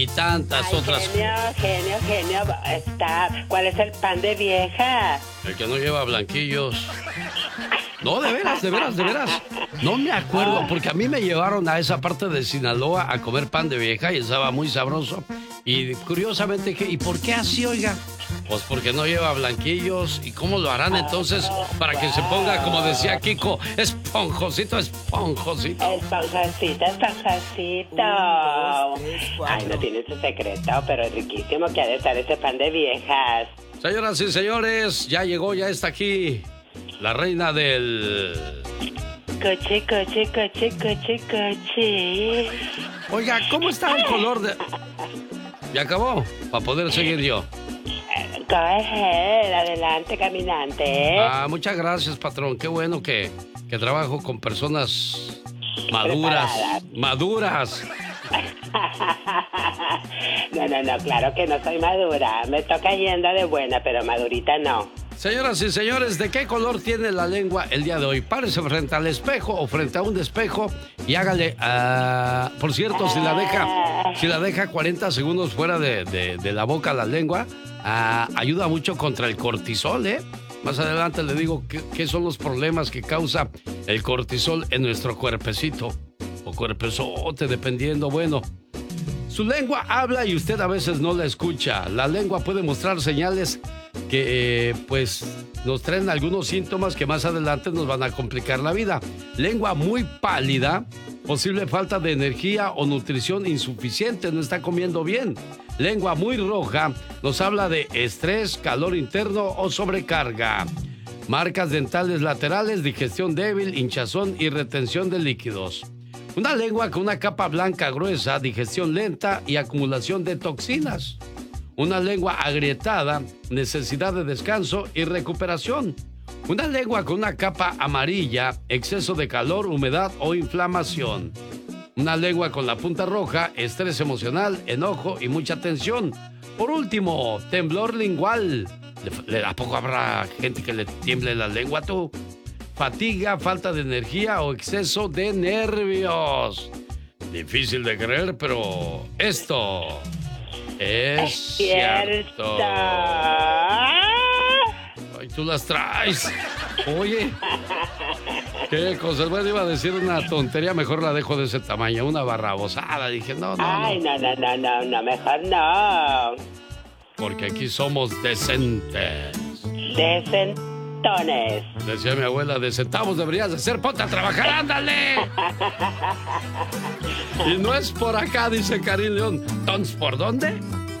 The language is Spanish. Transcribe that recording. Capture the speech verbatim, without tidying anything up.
y tantas Ay, otras. Genio, genio, genio. Está. ¿Cuál es el pan de vieja? El que no lleva blanquillos. No, de veras, de veras, de veras. No me acuerdo, porque a mí me llevaron a esa parte de Sinaloa a comer pan de vieja y estaba muy sabroso. Y curiosamente, ¿y por qué así, oiga? Pues porque no lleva blanquillos. ¿Y cómo lo harán entonces para que se ponga, como decía Kiko, esponjosito, esponjosito? Esponjosito, esponjosito. Ay, no tiene su secreto, pero es riquísimo que ha de estar ese pan de viejas. Señoras y señores, ya llegó, ya está aquí la reina del... Coche, coche, coche, coche, coche. Oiga, ¿cómo está el color de...? Ya acabó, para poder seguir yo. Go ahead, adelante, caminante. Ah, muchas gracias, patrón. Qué bueno que, que trabajo con personas maduras. Preparadas. Maduras. No, no, no, claro que no soy madura. Me toca yendo de buena, pero madurita no. Señoras y señores, ¿de qué color tiene la lengua el día de hoy? Párese frente al espejo o frente a un espejo y hágale... Uh, por cierto, si la deja si la deja cuarenta segundos fuera de, de, de la boca la lengua, uh, ayuda mucho contra el cortisol, ¿eh? Más adelante le digo qué, qué son los problemas que causa el cortisol en nuestro cuerpecito. O cuerpezote, dependiendo, bueno... Su lengua habla y usted a veces no la escucha. La lengua puede mostrar señales que, eh, pues, nos traen algunos síntomas que más adelante nos van a complicar la vida. Lengua muy pálida, posible falta de energía o nutrición insuficiente, no está comiendo bien. Lengua muy roja, nos habla de estrés, calor interno o sobrecarga. Marcas dentales laterales, digestión débil, hinchazón y retención de líquidos. Una lengua con una capa blanca gruesa, digestión lenta y acumulación de toxinas. Una lengua agrietada, necesidad de descanso y recuperación. Una lengua con una capa amarilla, exceso de calor, humedad o inflamación. Una lengua con la punta roja, estrés emocional, enojo y mucha tensión. Por último, temblor lingual. ¿A poco habrá gente que le tiemble la lengua, tú? Fatiga, falta de energía o exceso de nervios. Difícil de creer, pero esto es, es cierto. cierto. Ay, tú las traes. Oye, qué cosas. Bueno, iba a decir una tontería, mejor la dejo de ese tamaño, una barrabosada. Dije, no, no, Ay, no. no, no, no, no, no, mejor no. Porque aquí somos decentes. Decentes. Decía mi abuela, de centavos deberías de ser, ponte a trabajar, ándale. Y no es por acá, dice Karim León. ¿Tons por dónde?